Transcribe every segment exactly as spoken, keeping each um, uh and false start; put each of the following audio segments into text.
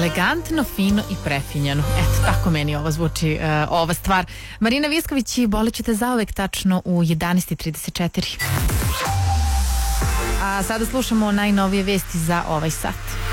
elegantno, fino i prefinjeno. Eto, tako meni ovo zvuči, uh, ova stvar. Marina Visković i Bolit ćete zauvek tačno u jedanaest i trideset četiri. A sada slušamo najnovije vesti za ovaj sat.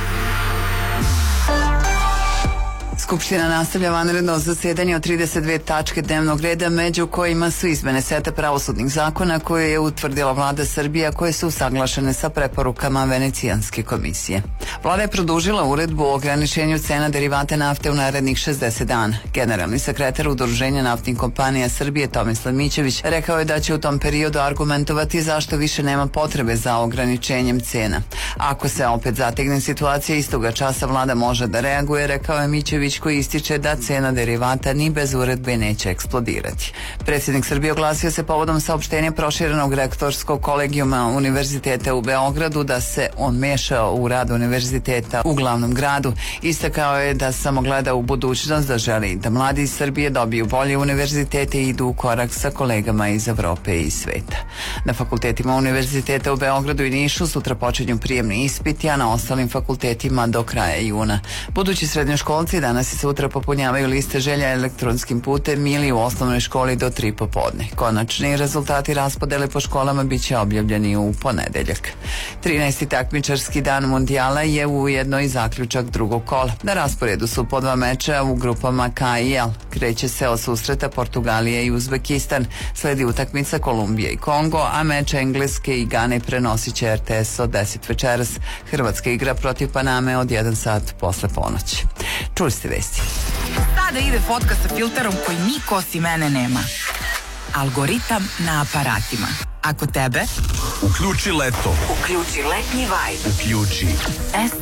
Skupština nastavlja vanredno zasedanje od trideset dve tačke dnevnog reda, među kojima su izmene seta pravosudnih zakona koje je utvrdila vlada Srbije, koje su usaglašene sa preporukama Venecijanske komisije. Vlada je produžila uredbu o ograničenju cena derivata nafte u narednih šezdeset dana. Generalni sekretar Udruženja naftnih kompanija Srbije Tomislav Mićević rekao je da će u tom periodu argumentovati zašto više nema potrebe za ograničenjem cena. Ako se opet zategne situacija, istoga časa vlada može da reaguje, rekao je Mićević, koji ističe da cena derivata ni bez uredbe neće eksplodirati. Predsjednik Srbije oglasio se povodom saopštenja proširenog rektorskog kolegijuma Univerziteta u Beogradu da se on mešao u rad univerziteta u glavnom gradu. Istakao je da samo gleda u budućnost, da želi da mladi iz Srbije dobiju bolje univerzitete i idu u korak sa kolegama iz Evrope i sveta. Na fakultetima Univerziteta u Beogradu i Nišu sutra počinju prijemni ispiti, a na ostalim fakultetima do kraja juna. Budući srednjoškolci danas i sutra popunjavaju liste želja elektronskim putem ili u osnovnoj školi do tri popodne. Konačni rezultati raspodele po školama bit će objavljeni u ponedeljak. trinaesti takmičarski dan mundijala je ujedno i zaključak drugog kola. Na rasporedu su po dva meča u grupama K i L. Kreće se od susreta Portugalije i Uzbekistan, sledi utakmica Kolumbije i Kongo, a meč Engleske i Gane prenosit će R T S od deset večeras. Hrvatska igra protiv Paname od jedan sat posle ponoći. Čuli ste vesti. Sada ide fotka sa filterom koji niko osim mene nema. Algoritam na aparatima. Ako tebe, uključi leto. Uključi letnji vibe. Uključi S